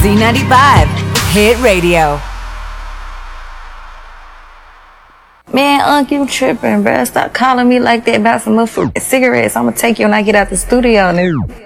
Z95, Hit Radio. Man, Unc, you tripping, bruh. Stop calling me like that about some motherfucking cigarettes. I'm gonna take you when I get out the studio, nigga.